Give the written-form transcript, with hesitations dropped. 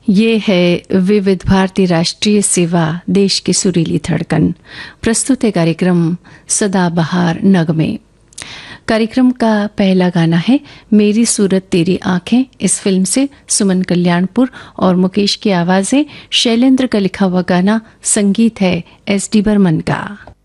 ये है विविध भारती राष्ट्रीय सेवा, देश की सुरीली धड़कन। प्रस्तुत है कार्यक्रम सदाबहार नगमे। कार्यक्रम का पहला गाना है मेरी सूरत तेरी आंखें। इस फिल्म से सुमन कल्याणपुर और मुकेश की आवाजें, शैलेंद्र का लिखा हुआ गाना, संगीत है एस डी बर्मन का।